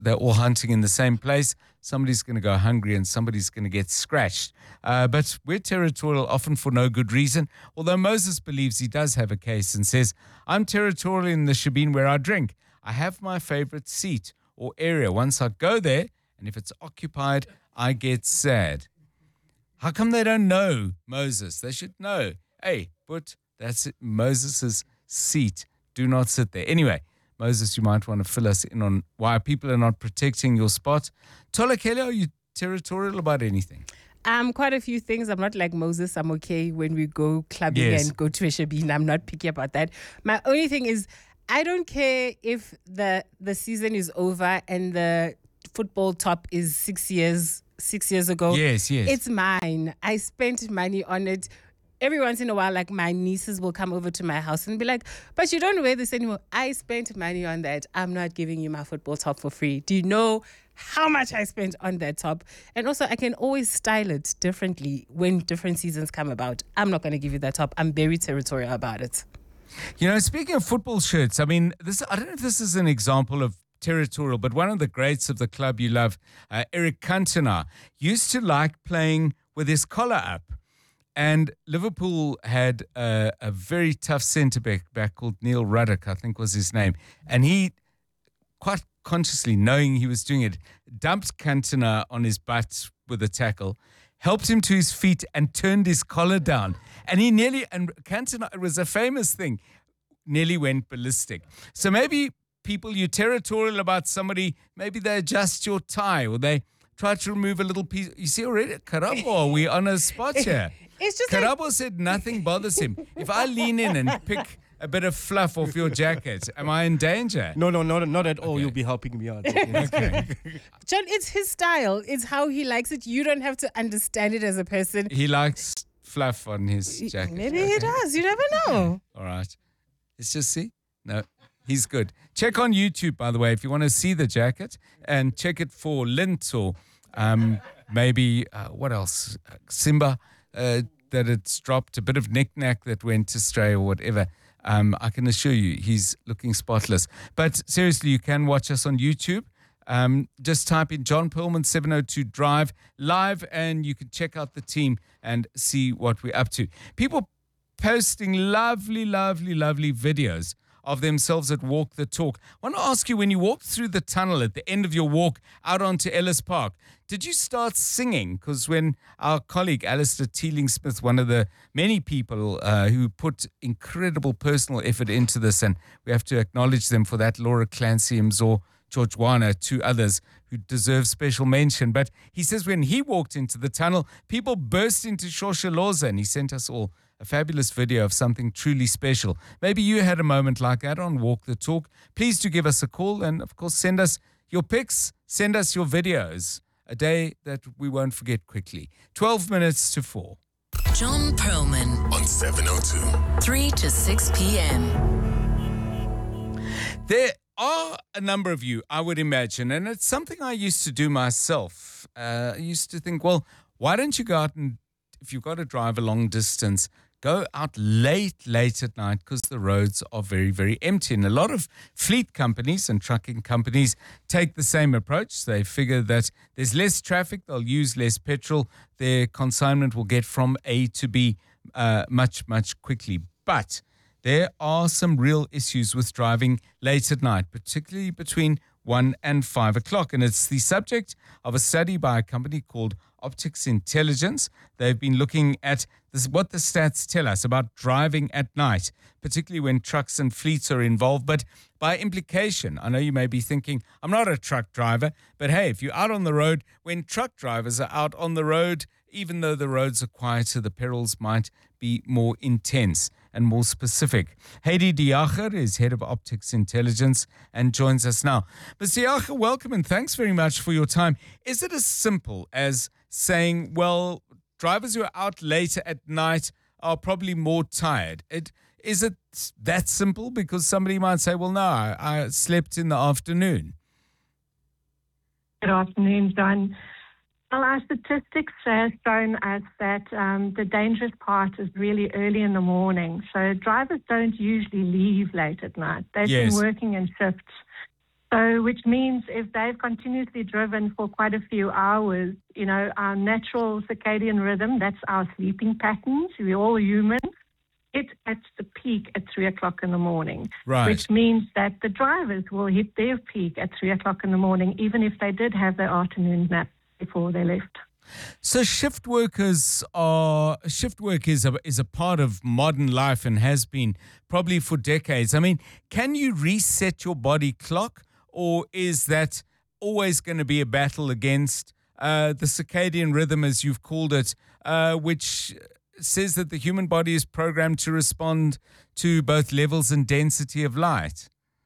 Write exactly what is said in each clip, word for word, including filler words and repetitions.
they're all hunting in the same place. Somebody's going to go hungry and somebody's going to get scratched. Uh, but we're territorial, often for no good reason, although Moses believes he does have a case and says, I'm territorial in the shebeen where I drink. I have my favorite seat or area. Once I go there, and if it's occupied, I get sad. How come they don't know, Moses? They should know. Hey, but that's it. Moses' seat. Do not sit there. Anyway, Moses, you might want to fill us in on why people are not protecting your spot. Tola Kelly, are you territorial about anything? Um, quite a few things. I'm not like Moses. I'm okay when we go clubbing Yes. and go to a shebeen. I'm not picky about that. My only thing is, I don't care if the the season is over and the football top is six years six years ago. Yes, yes. It's mine. I spent money on it. Every once in a while, like my nieces will come over to my house and be like, but you don't wear this anymore. I spent money on that. I'm not giving you my football top for free. Do you know how much I spent on that top? And also, I can always style it differently when different seasons come about. I'm not going to give you that top. I'm very territorial about it. You know, speaking of football shirts, I mean, this I don't know if this is an example of territorial, but one of the greats of the club you love, uh, Eric Cantona, used to like playing with his collar up. And Liverpool had a, a very tough centre-back back called Neil Ruddock, I think was his name. And he, quite consciously, knowing he was doing it, dumped Cantona on his butt with a tackle, helped him to his feet and turned his collar down. And he nearly, and Cantona, it was a famous thing, nearly went ballistic. So maybe people, you're territorial about somebody, maybe they adjust your tie or they try to remove a little piece. You see already, Karabo, are we on a spot here? It's just Karabo like, said nothing bothers him. If I lean in and pick a bit of fluff off your jacket, am I in danger? No, no, not, not at all. Okay. You'll be helping me out. Okay. John, it's his style. It's how he likes it. You don't have to understand it as a person. He likes fluff on his jacket. Maybe he does. You never know. All right. Let's just see. No, he's good. Check on YouTube, by the way, if you want to see the jacket, and check it for lint or um, maybe, uh, what else? Uh, Simba, uh, that it's dropped, a bit of knick-knack that went astray or whatever. Um, I can assure you he's looking spotless. But seriously, you can watch us on YouTube. Um, just type in John Perlman seven oh two Drive live and you can check out the team and see what we're up to. People posting lovely, lovely, lovely videos of themselves at Walk the Talk. I want to ask you, when you walked through the tunnel at the end of your walk out onto Ellis Park, did you start singing? Because when our colleague Alistair Teeling-Smith, one of the many people uh, who put incredible personal effort into this, and we have to acknowledge them for that, Laura Clancy, Mzor, George Warner, two others who deserve special mention. But he says when he walked into the tunnel, people burst into Shosholoza, and he sent us all a fabulous video of something truly special. Maybe you had a moment like that on Walk the Talk. Please do give us a call and, of course, send us your pics, send us your videos. A day that we won't forget quickly. twelve minutes to four. John Perlman on seven oh two. three to six p.m. There are a number of you, I would imagine, and it's something I used to do myself. Uh, I used to think, well, why don't you go out and, if you've got to drive a long distance, go out late, late at night because the roads are very, very empty. And a lot of fleet companies and trucking companies take the same approach. They figure that there's less traffic, they'll use less petrol, their consignment will get from A to B uh, much, much quickly. But there are some real issues with driving late at night, particularly between one and five o'clock. And it's the subject of a study by a company called Optics Intelligence. They've been looking at this, what the stats tell us about driving at night, particularly when trucks and fleets are involved. But by implication, I know you may be thinking, I'm not a truck driver, but hey, if you're out on the road, when truck drivers are out on the road, even though the roads are quieter, the perils might be more intense and more specific. Heidi Diacher is head of Optics Intelligence and joins us now. Mister Diacher, welcome and thanks very much for your time. Is it as simple as saying, well, drivers who are out later at night are probably more tired? It, is it that simple? Because somebody might say, well, no, I, I slept in the afternoon. Good afternoon, John. Well, our statistics have shown us that um, the dangerous part is really early in the morning. So drivers don't usually leave late at night. They've Yes. been working in shifts So, which means if they've continuously driven for quite a few hours, you know, our natural circadian rhythm, that's our sleeping patterns, we're all human, it at the peak at three o'clock in the morning. Right. Which means that the drivers will hit their peak at three o'clock in the morning, even if they did have their afternoon nap before they left. So shift workers are shift work is a is a part of modern life and has been probably for decades. I mean, can you reset your body clock, or is that always going to be a battle against uh, the circadian rhythm, as you've called it, uh, which says that the human body is programmed to respond to both levels and density of light?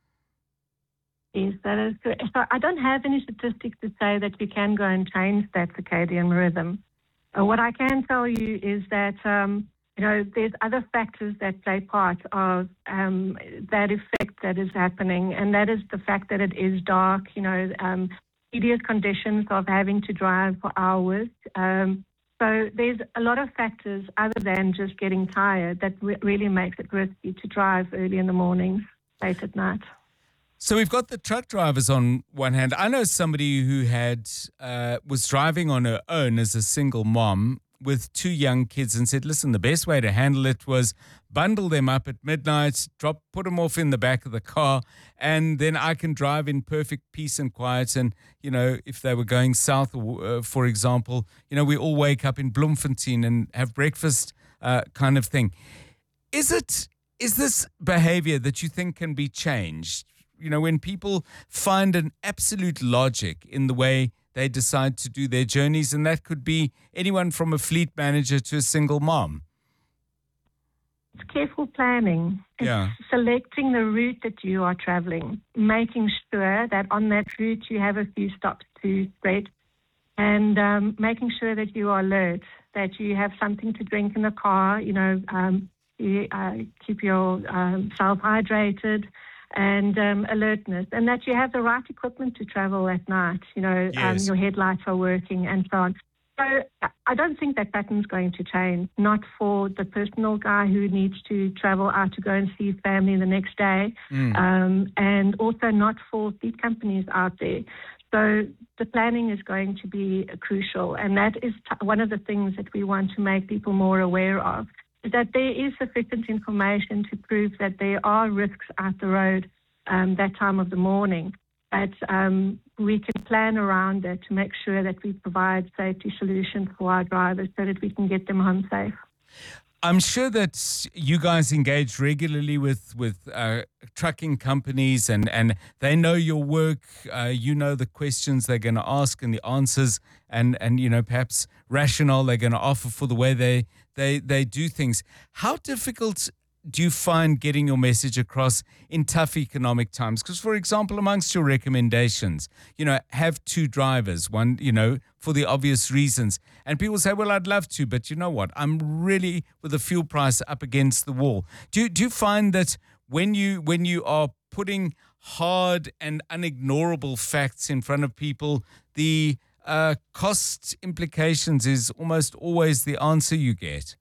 Yes, that is correct. So I don't have any statistics to say that we can go and change that circadian rhythm. Uh, what I can tell you is that, um, you know, there's other factors that play part of um, that effect that is happening, and that is the fact that it is dark, you know, um, tedious conditions of having to drive for hours. Um, so there's a lot of factors other than just getting tired that re- really makes it risky to drive early in the mornings, late at night. So we've got the truck drivers on one hand. I know somebody who had uh, was driving on her own as a single mom with two young kids and said, listen, the best way to handle it was bundle them up at midnight, drop, put them off in the back of the car, and then I can drive in perfect peace and quiet. And, you know, if they were going south, uh, for example, you know, we all wake up in Bloemfontein and have breakfast uh, kind of thing. Is it, is this behavior that you think can be changed? You know, when people find an absolute logic in the way they decide to do their journeys, and that could be anyone from a fleet manager to a single mom. It's careful planning. It's Yeah. selecting the route that you are traveling, making sure that on that route you have a few stops to spread, and um, making sure that you are alert, that you have something to drink in the car, you know, um, you, uh, keep yourself um, hydrated, and um, alertness, and that you have the right equipment to travel at night, you know, um, Yes. your headlights are working and so on. So I don't think that pattern's going to change, not for the personal guy who needs to travel out to go and see his family the next day, Mm. um, and also not for fleet companies out there. So the planning is going to be crucial, and that is t- one of the things that we want to make people more aware of, is that there is sufficient information to prove that there are risks out the road um, that time of the morning, but um, we can plan around it to make sure that we provide safety solutions for our drivers so that we can get them home safe. I'm sure that you guys engage regularly with with uh, trucking companies, and, and they know your work. Uh, you know the questions they're going to ask and the answers, and, and you know perhaps rationale they're going to offer for the way they, they they do things. How difficult do you find getting your message across in tough economic times? Because, for example, amongst your recommendations, you know, have two drivers, one, you know, for the obvious reasons. And people say, well, I'd love to, but you know what? I'm really with the fuel price up against the wall. Do you, do you find that when you when you are putting hard and unignorable facts in front of people, the uh, cost implications is almost always the answer you get?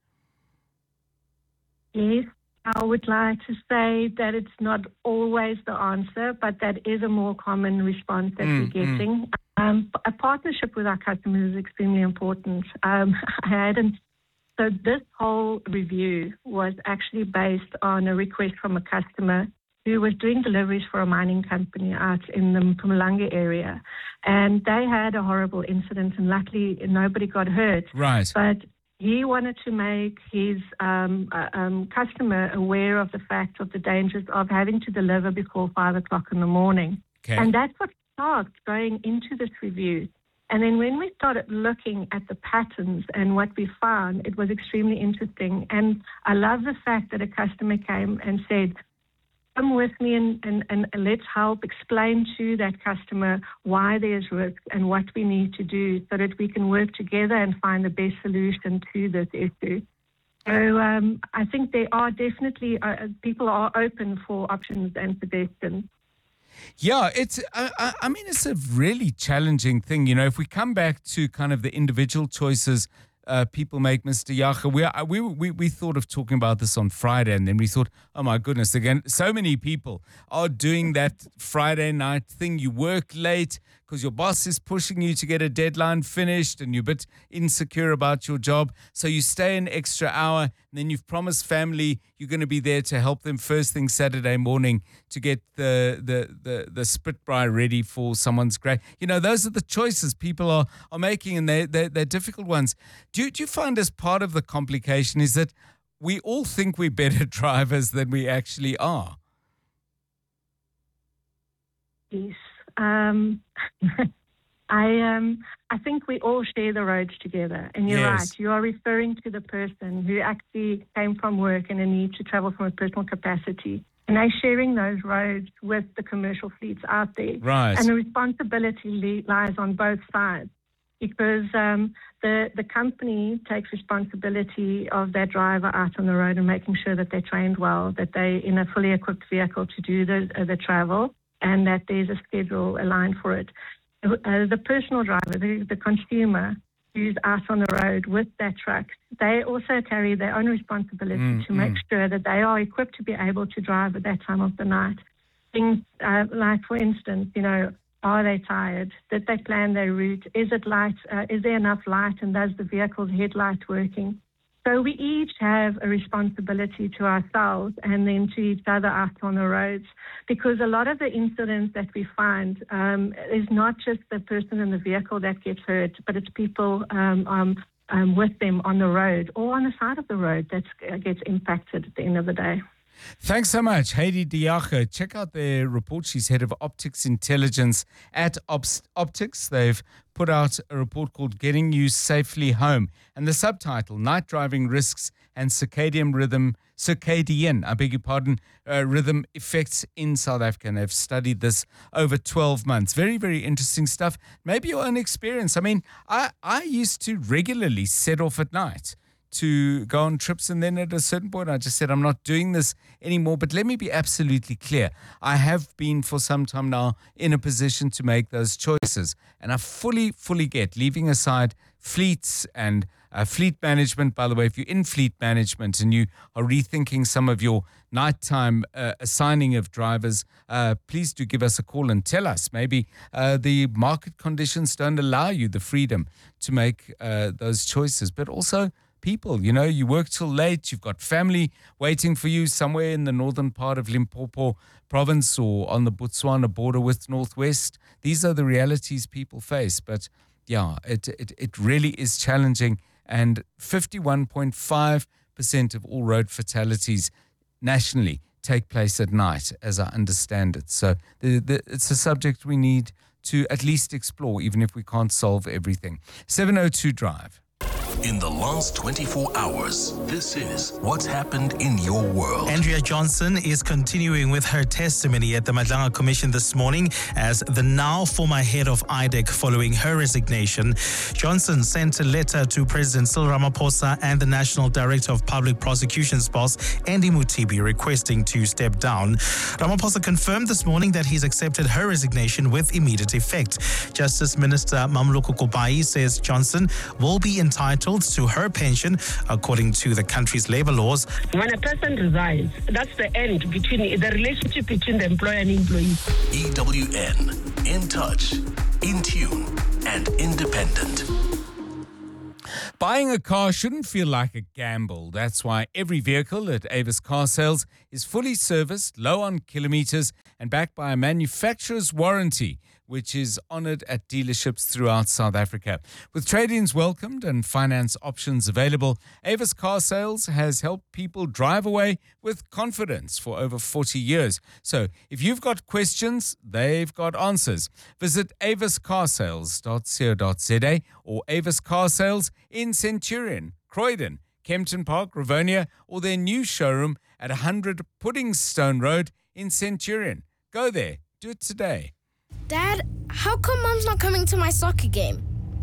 Yes, I would like to say that it's not always the answer, but that is a more common response that Mm, we're getting. Um, a partnership with our customers is extremely important. Um, I hadn't, so this whole review was actually based on a request from a customer who was doing deliveries for a mining company out in the Mpumalanga area. And they had a horrible incident, and luckily nobody got hurt. Right. But he wanted to make his um, uh, um, customer aware of the fact of the dangers of having to deliver before five o'clock in the morning. Okay. And that's what sparked going into this review. And then when we started looking at the patterns and what we found, it was extremely interesting. And I love the fact that a customer came and said, come with me and, and, and let's help explain to that customer why there's risk and what we need to do so that we can work together and find the best solution to this issue. So um, I think there are definitely, uh, people are open for options and suggestions. Yeah, it's. I, I I mean, it's a really challenging thing. You know, if we come back to kind of the individual choices uh, people make, Mister Yacha. We, are, we we we thought of talking about this on Friday, and then we thought, oh my goodness, again, so many people are doing that Friday night thing. You work late because your boss is pushing you to get a deadline finished, and you're a bit insecure about your job, so you stay an extra hour, and then you've promised family you're going to be there to help them first thing Saturday morning to get the the the, the spitbraai ready for someone's grade. You know, those are the choices people are, are making, and they, they, they're difficult ones. Do you, do you find as part of the complication is that we all think we're better drivers than we actually are? Yes. Um, I um, I think we all share the roads together. And you're Yes. right. You are referring to the person who actually came from work and a need to travel from a personal capacity. And they're sharing those roads with the commercial fleets out there. Right. And the responsibility li- lies on both sides, because um, the, the company takes responsibility of their driver out on the road and making sure that they're trained well, that they're in a fully equipped vehicle to do the, uh, the travel, and that there's a schedule aligned for it. Uh, the personal driver, the, the consumer who's out on the road with that truck, they also carry their own responsibility Mm, to make mm. sure that they are equipped to be able to drive at that time of the night. Things uh, like, for instance, you know, are they tired? Did they plan their route? Is it light? Uh, is there enough light? And does the vehicle's headlight working? So we each have a responsibility to ourselves and then to each other out on the roads, because a lot of the incidents that we find um, is not just the person in the vehicle that gets hurt, but it's people um, um, um, with them on the road or on the side of the road that uh, gets impacted at the end of the day. Thanks so much, Heidi Diache. Check out their report. She's head of optics intelligence at Ops- Optics. They've put out a report called Getting You Safely Home. And the subtitle, Night Driving Risks and Circadian Rhythm, Circadian, I beg your pardon, uh, Rhythm Effects in South Africa. And they've studied this over twelve months. Very, very interesting stuff. Maybe your own experience. I mean, I, I used to regularly set off at night to go on trips, and then at a certain point I just said, I'm not doing this anymore. But let me be absolutely clear. I have been for some time now in a position to make those choices, and I fully, fully get, leaving aside fleets and uh, fleet management. By the way, if you're in fleet management and you are rethinking some of your nighttime uh, assigning of drivers, uh, please do give us a call and tell us. Maybe uh, the market conditions don't allow you the freedom to make uh, those choices, but also people, you know, you work till late, you've got family waiting for you somewhere in the northern part of Limpopo province or on the Botswana border with Northwest. These are the realities people face. But yeah, it it, it really is challenging. And fifty-one point five percent of all road fatalities nationally take place at night, as I understand it. So the, the, it's a subject we need to at least explore, even if we can't solve everything. seven oh two Drive. In the last twenty-four hours, this is what's happened in your world. Andrea Johnson is continuing with her testimony at the Madlanga Commission this morning as the now former head of I D E C following her resignation. Johnson sent a letter to President Cyril Ramaphosa and the National Director of Public Prosecutions boss, Andy Mutibi, requesting to step down. Ramaphosa confirmed this morning that he's accepted her resignation with immediate effect. Justice Minister Mamloko Kobai says Johnson will be entitled to her pension according to the country's labor laws. When a person resigns, that's the end between the relationship between the employer and employee. E W N, in touch, in tune, and independent. Buying a car shouldn't feel like a gamble. That's why every vehicle at Avis Car Sales is fully serviced, low on kilometers, and backed by a manufacturer's warranty, which is honored at dealerships throughout South Africa. With trade-ins welcomed and finance options available, Avis Car Sales has helped people drive away with confidence for over forty years. So if you've got questions, they've got answers. Visit avis car sales dot co dot za or Avis Car Sales in Centurion, Croydon, Kempton Park, Rivonia, or their new showroom at one hundred Puddingstone Road in Centurion. Go there. Do it today. Dad, how come Mom's not coming to my soccer game?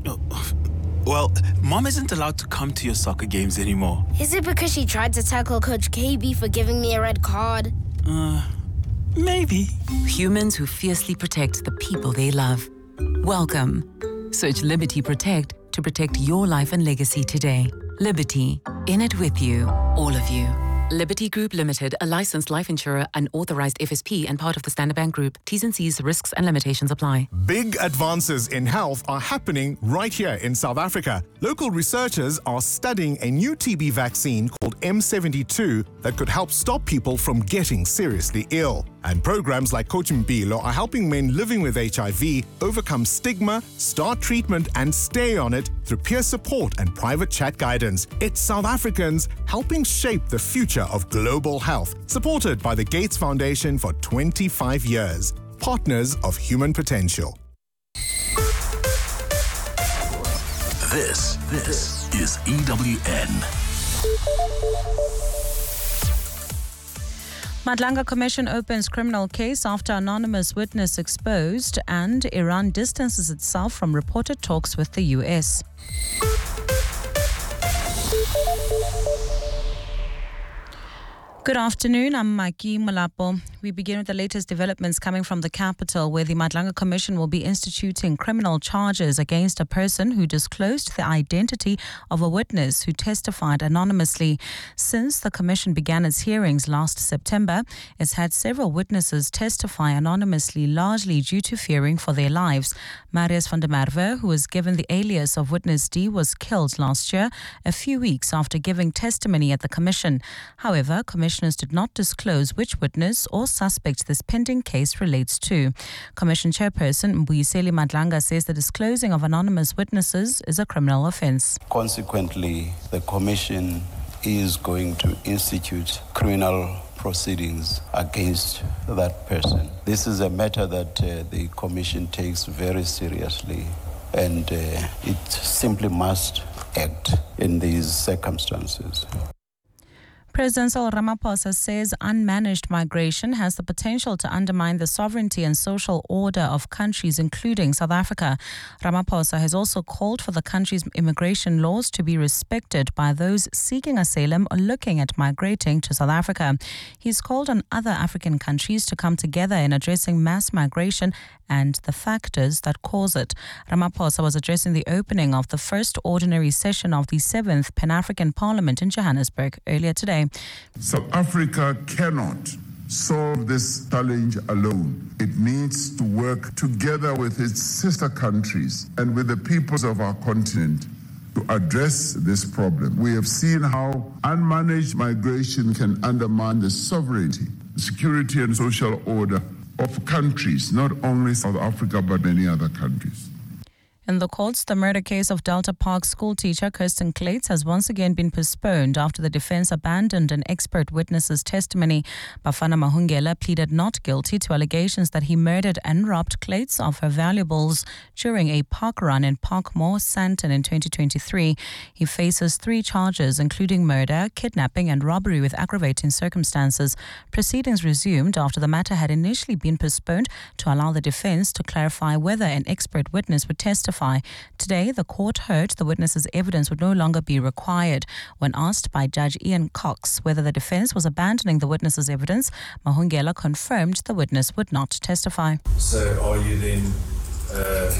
Well, Mom isn't allowed to come to your soccer games anymore. Is it because she tried to tackle Coach K B for giving me a red card? Uh, maybe. Humans who fiercely protect the people they love. Welcome. Search Liberty Protect to protect your life and legacy today. Liberty, in it with you, all of you. Liberty Group Limited, a licensed life insurer, an authorized F S P and part of the Standard Bank Group. T's and C's, risks and limitations apply. Big advances in health are happening right here in South Africa. Local researchers are studying a new T B vaccine called M seventy-two that could help stop people from getting seriously ill. And programs like Coach Mpilo are helping men living with H I V overcome stigma, start treatment and stay on it through peer support and private chat guidance. It's South Africans helping shape the future of global health, supported by the Gates Foundation for twenty-five years. Partners of human potential. This, this is E W N. Madlanga Commission opens criminal case after anonymous witness exposed, and Iran distances itself from reported talks with the U S. Good afternoon, I'm Maki Malapo. We begin with the latest developments coming from the capital, where the Madlanga Commission will be instituting criminal charges against a person who disclosed the identity of a witness who testified anonymously. Since the Commission began its hearings last September, it's had several witnesses testify anonymously, largely due to fearing for their lives. Marius van der Merwe, who was given the alias of Witness D, was killed last year, a few weeks after giving testimony at the Commission. However, Commission Commissioners did not disclose which witness or suspect this pending case relates to. Commission Chairperson Mbuyiseli Madlanga says the disclosing of anonymous witnesses is a criminal offence. Consequently, the Commission is going to institute criminal proceedings against that person. This is a matter that uh, the Commission takes very seriously, and uh, it simply must act in these circumstances. President Cyril Ramaphosa says unmanaged migration has the potential to undermine the sovereignty and social order of countries, including South Africa. Ramaphosa has also called for the country's immigration laws to be respected by those seeking asylum or looking at migrating to South Africa. He's called on other African countries to come together in addressing mass migration and the factors that cause it. Ramaphosa was addressing the opening of the first ordinary session of the seventh Pan-African Parliament in Johannesburg earlier today. South Africa cannot solve this challenge alone. It needs to work together with its sister countries and with the peoples of our continent to address this problem. We have seen how unmanaged migration can undermine the sovereignty, security and social order of countries, not only South Africa but many other countries. In the courts, the murder case of Delta Park school teacher Kirsten Clates has once again been postponed after the defense abandoned an expert witness's testimony. Bafana Mahungela pleaded not guilty to allegations that he murdered and robbed Clates of her valuables during a park run in Parkmore, Sandton in twenty twenty-three. He faces three charges, including murder, kidnapping and robbery with aggravating circumstances. Proceedings resumed after the matter had initially been postponed to allow the defense to clarify whether an expert witness would testify. Today, the court heard the witness's evidence would no longer be required. When asked by Judge Ian Cox whether the defense was abandoning the witness's evidence, Mahungela confirmed the witness would not testify. So are you then uh,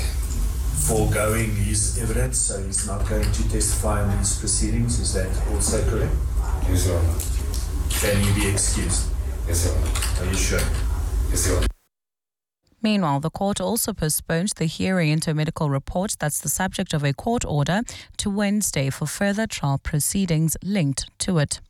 foregoing his evidence, so he's not going to testify in these proceedings? Is that also correct? Yes, Your Honor. Can he be excused? Yes, Your Honor. Are you sure? Yes, Your Honor. Meanwhile, the court also postponed the hearing into a medical report that's the subject of a court order to Wednesday for further trial proceedings linked to it.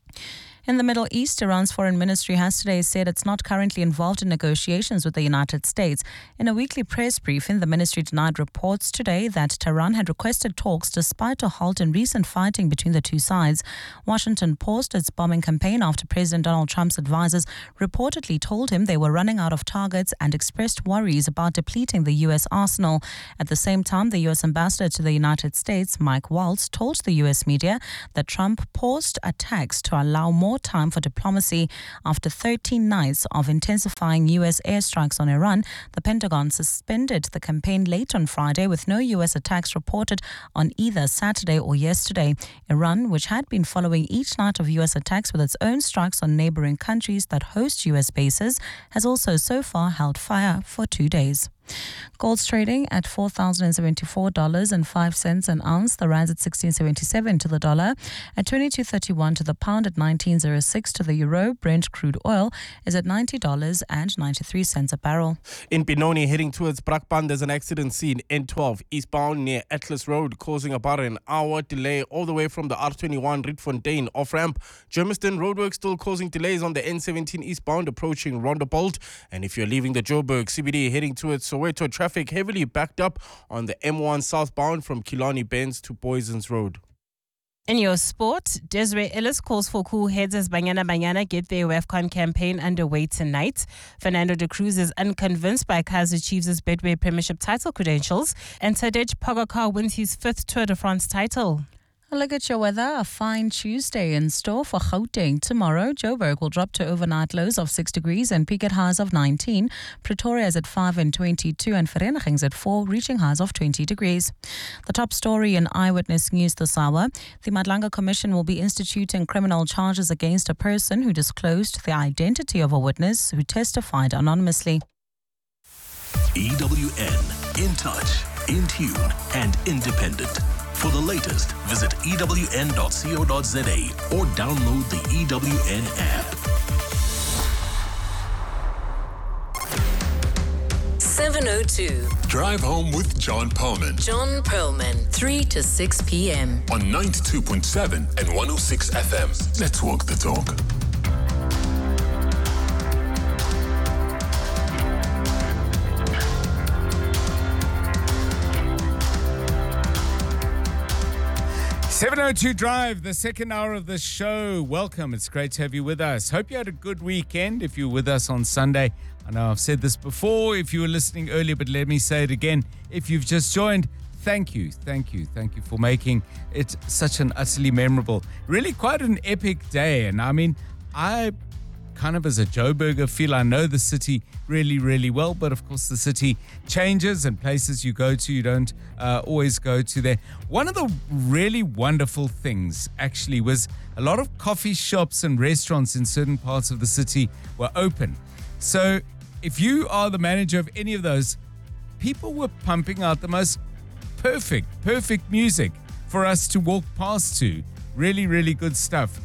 In the Middle East, Iran's foreign ministry has today said it's not currently involved in negotiations with the United States. In a weekly press briefing, the ministry denied reports today that Tehran had requested talks despite a halt in recent fighting between the two sides. Washington paused its bombing campaign after President Donald Trump's advisors reportedly told him they were running out of targets and expressed worries about depleting the U S arsenal. At the same time, the U S ambassador to the United States, Mike Waltz, told the U S media that Trump paused attacks to allow more time for diplomacy. After thirteen nights of intensifying U S airstrikes on Iran, the Pentagon suspended the campaign late on Friday with no U S attacks reported on either Saturday or yesterday. Iran, which had been following each night of U S attacks with its own strikes on neighboring countries that host U S bases, has also so far held fire for two days. Gold's trading at four thousand seventy-four dollars and five cents an ounce. The rand at sixteen seventy-seven to the dollar, at twenty-two thirty-one to the pound, at nineteen oh six to the euro. Brent crude oil is at ninety dollars and ninety-three cents a barrel. In Benoni, heading towards Brakpan, there's an accident scene N twelve eastbound near Atlas Road, causing about an hour delay all the way from the R twenty-one Rietfontein off-ramp. Germiston roadwork still causing delays on the N seventeen eastbound approaching Rondebolt. And if you're leaving the Joburg C B D heading towards Soweto, traffic heavily backed up on the M one southbound from Killarney Benz to Boysons Road. In your sport, Desiree Ellis calls for cool heads as Banyana Banyana get their WAFCON campaign underway tonight. Fernando de Cruz is unconvinced by Kaizer Chiefs' Betway Premiership title credentials, and Tadej Pogacar wins his fifth Tour de France title. A look at your weather. A fine Tuesday in store for Gauteng. Tomorrow, Joburg will drop to overnight lows of six degrees and peak at highs of nineteen. Pretoria is at five and twenty-two, and Vereeniging's at four, reaching highs of twenty degrees. The top story in Eyewitness News this hour. The Madlanga Commission will be instituting criminal charges against a person who disclosed the identity of a witness who testified anonymously. E W N, in touch, in tune, and independent. For the latest, visit E W N dot co dot za or download the E W N app. seven oh two. Drive Home with John Perlman. John Perlman, three to six p.m. on ninety-two point seven and one oh six F M. Let's walk the talk. seven oh two Drive, the second hour of the show. Welcome. It's great to have you with us. Hope you had a good weekend if you were with us on Sunday. I know I've said this before if you were listening earlier, but let me say it again. If you've just joined, thank you, thank you, thank you for making it such an utterly memorable, really quite an epic day. And I mean, I kind of as a Joburger feel I know the city really, really well, but of course the city changes and places you go to, you don't uh, always go to there. One of the really wonderful things actually was a lot of coffee shops and restaurants in certain parts of the city were open. So if you are the manager of any of those, people were pumping out the most perfect, perfect music for us to walk past to. Really, really good stuff.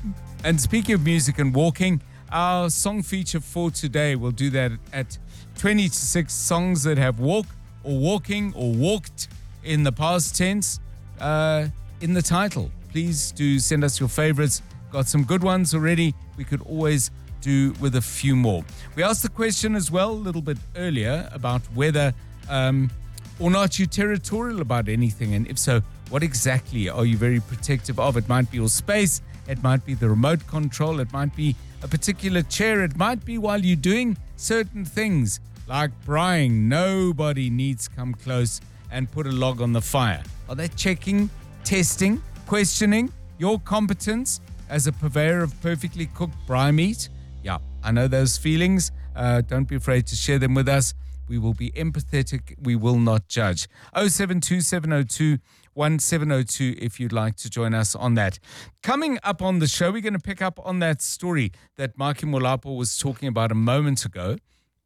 And speaking of music and walking, our song feature for today will do that at twenty to six songs that have walk or walking or walked in the past tense uh, in the title. Please do send us your favorites. Got some good ones already. We could always do with a few more. We asked the question as well a little bit earlier about whether um, or not you're territorial about anything. And if so, what exactly are you very protective of? It might be your space. It might be the remote control. It might be a particular chair. It might be while you're doing certain things like braaiing. Nobody needs to come close and put a log on the fire. Are they checking, testing, questioning your competence as a purveyor of perfectly cooked braai meat? Yeah, I know those feelings. Uh, don't be afraid to share them with us. We will be empathetic. We will not judge. oh seven two, seven oh two, one seven oh two if you'd like to join us on that. Coming up on the show, we're going to pick up on that story that Maki Molapo was talking about a moment ago.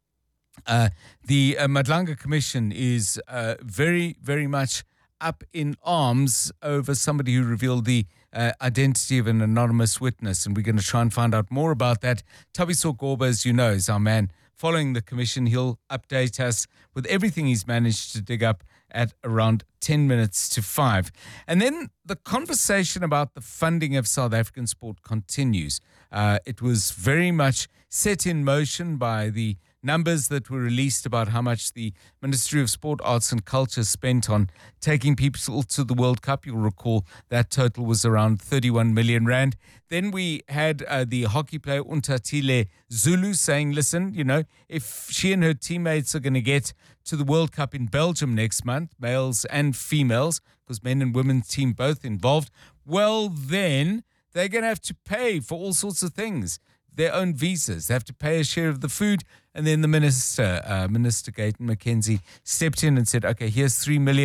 Uh, the uh, Madlanga Commission is uh, very, very much up in arms over somebody who revealed the uh, identity of an anonymous witness. And we're going to try and find out more about that. Thabiso Gorba, as you know, is our man following the commission. He'll update us with everything he's managed to dig up at around ten minutes to five. And then the conversation about the funding of South African sport continues. Uh, it was very much set in motion by the numbers that were released about how much the Ministry of Sport, Arts and Culture spent on taking people to the World Cup. You'll recall that total was around thirty-one million rand. Then we had uh, the hockey player Untatile Zulu saying, listen, you know, if she and her teammates are going to get to the World Cup in Belgium next month, males and females, because men and women's team both involved, well, then they're going to have to pay for all sorts of things. Their own visas. They have to pay a share of the food. And then the minister, uh, Minister Gayton McKenzie, stepped in and said, okay, here's three million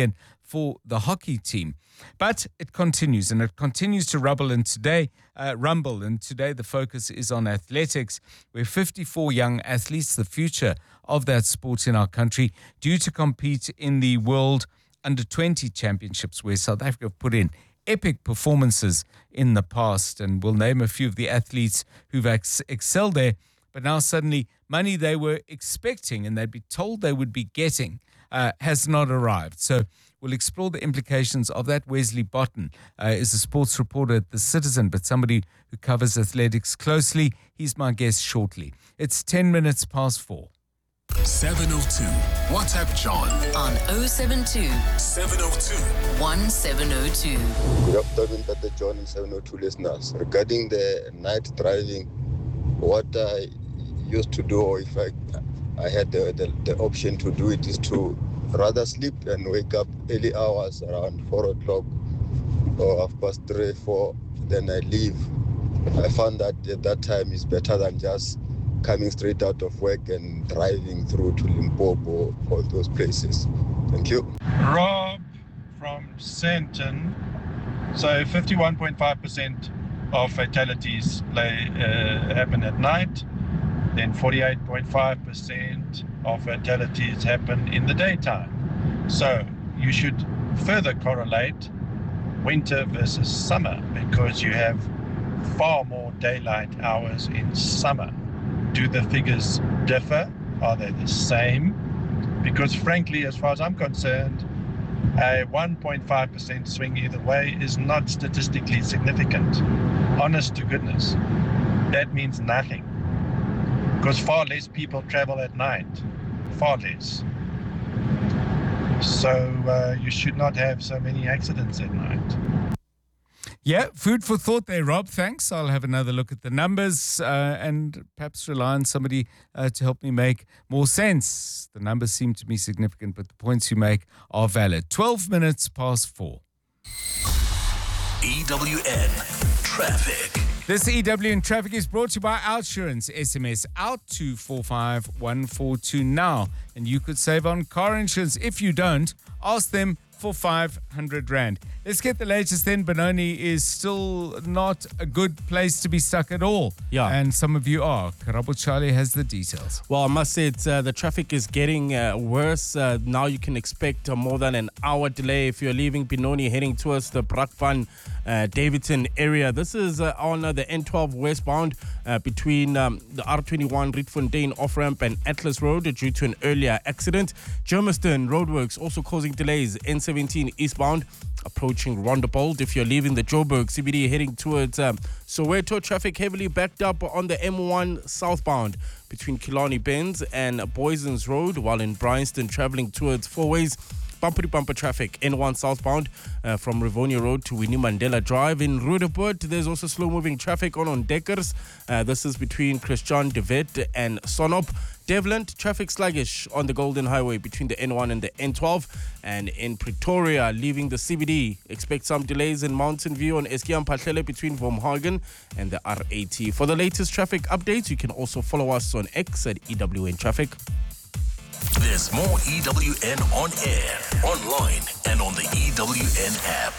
for the hockey team. But it continues, and it continues to rumble. And today, uh, rumble. And today, the focus is on athletics, where fifty-four young athletes, the future of that sport in our country, due to compete in the World Under twenty Championships, where South Africa put in epic performances in the past. And we'll name a few of the athletes who've ex- excelled there. But now suddenly, money they were expecting and they'd be told they would be getting uh, has not arrived. So we'll explore the implications of that. Wesley Botten uh, is a sports reporter at The Citizen, but somebody who covers athletics closely. He's my guest shortly. It's ten minutes past four. seven oh two. WhatsApp John on oh seven two, seven oh two, one seven oh two. Good afternoon, Doctor John and seven oh two listeners. Regarding the night driving, what I used to do, or if I, I had the, the, the option to do it, is to rather sleep and wake up early hours around four o'clock or half past three, four, then I leave. I found that at that time is better than just coming straight out of work and driving through to Limpopo, all those places. Thank you. Rob from Sandton. So fifty-one point five percent of fatalities lay, uh, happen at night. Then forty-eight point five percent of fatalities happen in the daytime. So you should further correlate winter versus summer, because you have far more daylight hours in summer. Do the figures differ? Are they the same? Because frankly, as far as I'm concerned, a one point five percent swing either way is not statistically significant. Honest to goodness, that means nothing. Because far less people travel at night, far less. So uh, you should not have so many accidents at night. Yeah, food for thought there, Rob. Thanks. I'll have another look at the numbers uh, and perhaps rely on somebody uh, to help me make more sense. The numbers seem to be significant, but the points you make are valid. twelve minutes past four. E W N Traffic. This E W N Traffic is brought to you by Outsurance. S M S out to four five one four two now, and you could save on car insurance. If you don't, ask them for five hundred rand. Let's get the latest then. Benoni is still not a good place to be stuck at all. Yeah. And some of you are. Karabo Charlie has the details. Well, I must say it's, uh, the traffic is getting uh, worse. Uh, now you can expect uh, more than an hour delay if you're leaving Benoni heading towards the Brakpan uh, Davidson area. This is uh, on uh, the N twelve westbound uh, between um, the R twenty-one Rietfontein off-ramp and Atlas Road due to an earlier accident. Germiston roadworks also causing delays. N seventeen eastbound approaching Rondebold. If you're leaving the Joburg C B D heading towards um, Soweto, traffic heavily backed up on the M one southbound between Killarney Bends and Boysons Road, while in Bryanston traveling towards Four Ways. Bumpery bumper traffic, N one southbound uh, from Rivonia Road to Winnie Mandela Drive. In Roodepoort, there's also slow-moving traffic on on Deckers. Uh, this is between Christian de Wet and Sonop. Devland, traffic sluggish on the Golden Highway between the N one and the N twelve. And in Pretoria, leaving the C B D, expect some delays in Mountain View on Eskiam Patlele between Vormhagen and the R eighty. For the latest traffic updates, you can also follow us on X at E W N Traffic. There's more E W N on air, online, and on the E W N app.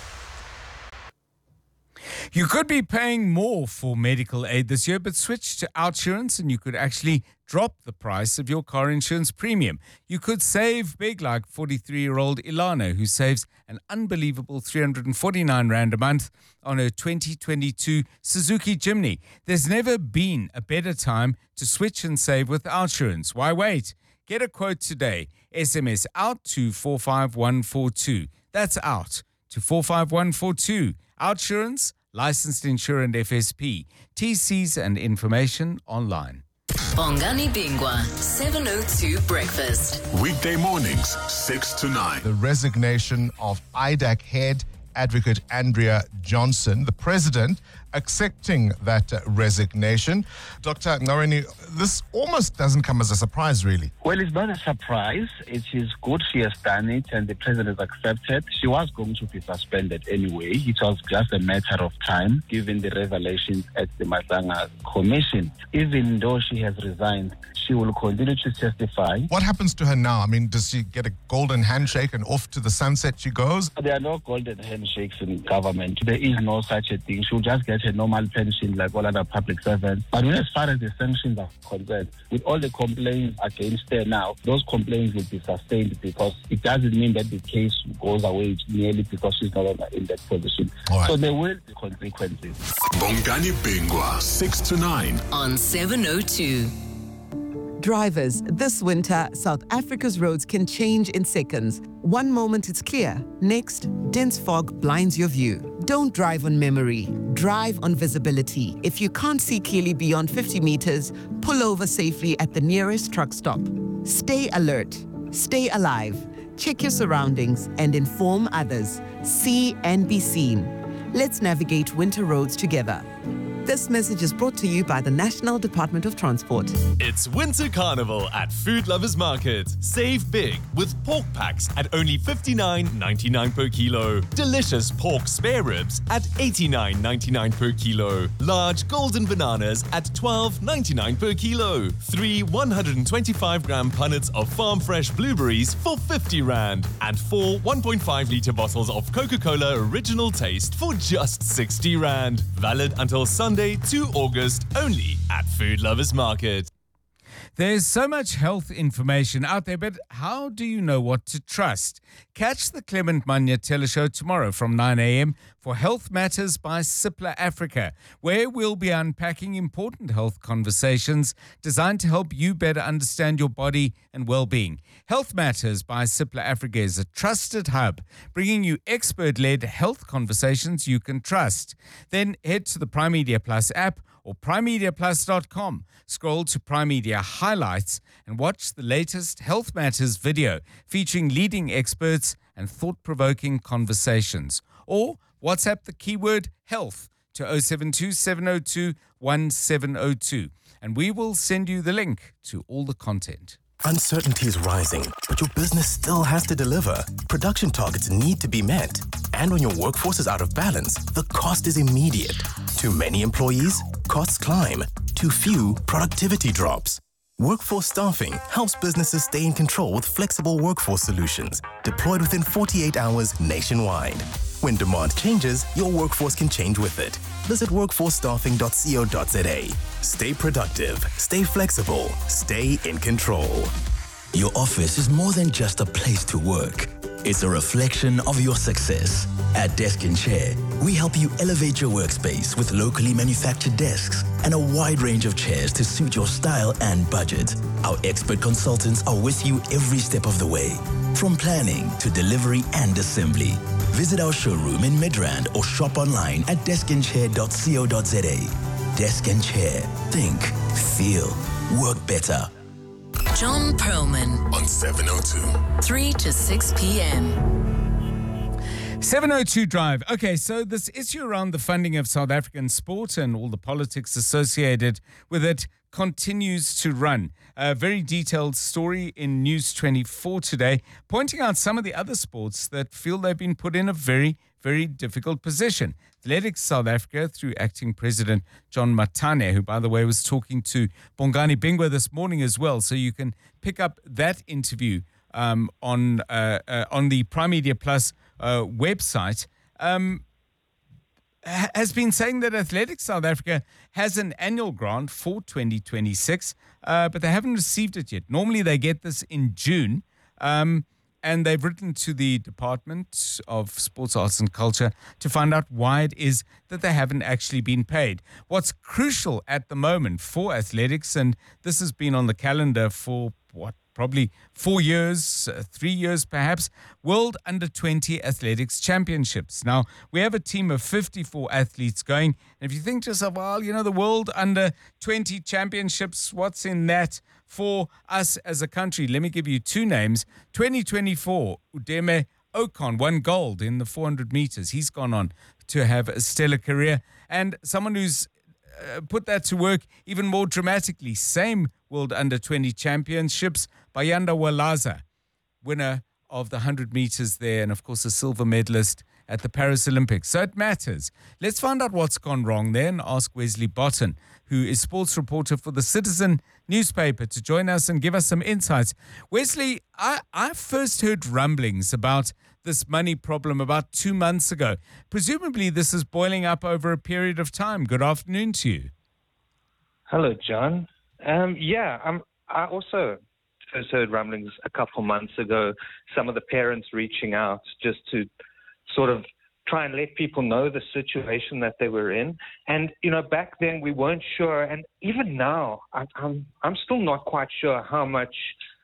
You could be paying more for medical aid this year, but switch to Outsurance and you could actually drop the price of your car insurance premium. You could save big, like forty-three-year-old Ilana, who saves an unbelievable three hundred forty-nine rand a month on her twenty twenty-two Suzuki Jimny. There's never been a better time to switch and save with Outsurance. Why wait? Get a quote today. S M S out to four five one four two. That's out to four five one four two. Outsurance, licensed insurer and F S P. T Cs and information online. Bongani Bingwa, seven oh two Breakfast. Weekday mornings, six to nine. The resignation of I D A C head advocate Andrea Johnson. The president accepting that uh, resignation. Doctor Ngareni, this almost doesn't come as a surprise, really. Well, it's not a surprise. It is good she has done it and the president has accepted. She was going to be suspended anyway. It was just a matter of time, given the revelations at the Madlanga Commission. Even though she has resigned, she will continue to testify. What happens to her now? I mean, does she get a golden handshake and off to the sunset she goes? There are no golden handshakes in government. There is no such a thing. She'll just get a normal pension like all other public servants. But as far as the sanctions are concerned, with all the complaints against her now, those complaints will be sustained because it doesn't mean that the case goes away merely because she's no longer in that position. Right. So there will be consequences. Bongani Bingwa, six to nine. On seven oh two. Drivers, this winter, South Africa's roads can change in seconds. One moment it's clear, next, dense fog blinds your view. Don't drive on memory, drive on visibility. If you can't see clearly beyond fifty meters, pull over safely at the nearest truck stop. Stay alert, stay alive, check your surroundings and inform others. See and be seen. Let's navigate winter roads together. This message is brought to you by the National Department of Transport. It's Winter Carnival at Food Lovers Market. Save big with pork packs at only fifty-nine ninety-nine per kilo. Delicious pork spare ribs at eighty-nine ninety-nine per kilo. Large golden bananas at twelve ninety-nine per kilo. Three one hundred twenty-five gram punnets of farm fresh blueberries for fifty rand. And four one point five litre bottles of Coca-Cola Original Taste for just sixty rand. Valid until Sunday, the second of August, only at Food Lovers Market. There's so much health information out there, but how do you know what to trust? Catch the Clement Manya teleshow tomorrow from nine a.m. for Health Matters by Cipla Africa, where we'll be unpacking important health conversations designed to help you better understand your body and well-being. Health Matters by Cipla Africa is a trusted hub, bringing you expert-led health conversations you can trust. Then head to the Prime Media Plus app or prime media plus dot com. Scroll to Prime Media Highlights and watch the latest Health Matters video featuring leading experts and thought-provoking conversations. Or WhatsApp the keyword health to oh seven two, seven oh two, one seven oh two and we will send you the link to all the content. Uncertainty is rising, but your business still has to deliver. Production targets need to be met. And when your workforce is out of balance, the cost is immediate. Too many employees? Costs climb. Too few? Productivity drops. Workforce Staffing helps businesses stay in control with flexible workforce solutions, deployed within forty-eight hours nationwide. When demand changes, your workforce can change with it. Visit workforce staffing dot co dot za. Stay productive, stay flexible, stay in control. Your office is more than just a place to work. It's a reflection of your success. At Desk and Chair, we help you elevate your workspace with locally manufactured desks and a wide range of chairs to suit your style and budget. Our expert consultants are with you every step of the way, from planning to delivery and assembly. Visit our showroom in Midrand or shop online at desk and chair dot co dot za. Desk and Chair. Think, feel, work better. John Perlman on seven oh two. three to six p.m. seven oh two Drive. Okay, so this issue around the funding of South African sport and all the politics associated with it continues to run. A very detailed story in News twenty-four today, pointing out some of the other sports that feel they've been put in a very, very difficult position. Athletics South Africa, through Acting President John Matane, who, by the way, was talking to Bongani Bingwa this morning as well. So you can pick up that interview um, on uh, uh, on the Prime Media Plus uh, website. Um, has been saying that Athletics South Africa has an annual grant for twenty twenty-six, uh, but they haven't received it yet. Normally they get this in June, um, and they've written to the Department of Sports, Arts and Culture to find out why it is that they haven't actually been paid. What's crucial at the moment for athletics, and this has been on the calendar for, what, probably four years, uh, three years perhaps, World Under twenty Athletics Championships. Now, we have a team of fifty-four athletes going. And if you think to yourself, well, you know, the World Under twenty Championships, what's in that for us as a country? Let me give you two names. twenty twenty-four, Udeme Ocon won gold in the four hundred meters. He's gone on to have a stellar career. And someone who's uh, put that to work even more dramatically, same World Under twenty Championships, Bayanda Walaza, winner of the one hundred meters there, and of course a silver medalist at the Paris Olympics. So it matters. Let's find out what's gone wrong there and ask Wesley Botton, who is sports reporter for the Citizen newspaper, to join us and give us some insights. Wesley, I, I first heard rumblings about this money problem about two months ago. Presumably this is boiling up over a period of time. Good afternoon to you. Hello, John. Um, yeah, I'm, I also first heard rumblings a couple months ago, some of the parents reaching out just to sort of try and let people know the situation that they were in. And, you know, back then we weren't sure. And even now, I, I'm, I'm still not quite sure how much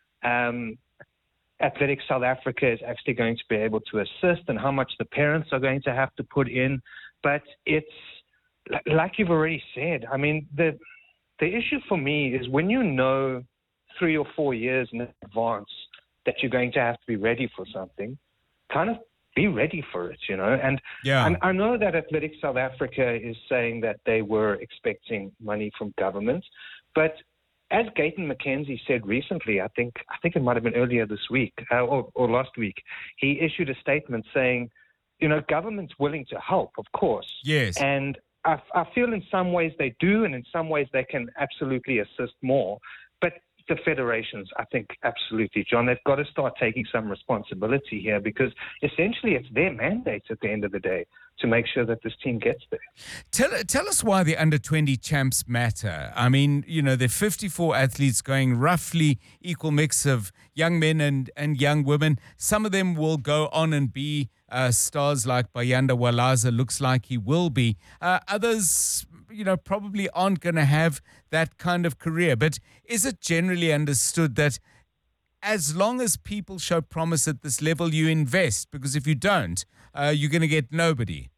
um, Athletics South Africa is actually going to be able to assist and how much the parents are going to have to put in. But it's, like you've already said, I mean, the the issue for me is when you know three or four years in advance that you're going to have to be ready for something, kind of be ready for it, you know. And yeah. and I know that Athletics South Africa is saying that they were expecting money from government, but as Gayton McKenzie said recently, I think I think it might have been earlier this week uh, or, or last week, he issued a statement saying, you know, government's willing to help, of course. Yes. And I, I feel in some ways they do, and in some ways they can absolutely assist more. But the federations, I think, absolutely, John, they've got to start taking some responsibility here, because essentially it's their mandate at the end of the day to make sure that this team gets there. Tell, tell us why the under twenty champs matter. I mean, you know, there are fifty-four athletes going, roughly equal mix of young men and, and young women. Some of them will go on and be uh, stars like Bayanda Walaza looks like he will be. Uh, others, you know, probably aren't going to have that kind of career. But is it generally understood that as long as people show promise at this level, you invest? Because if you don't, uh, you're going to get nobody.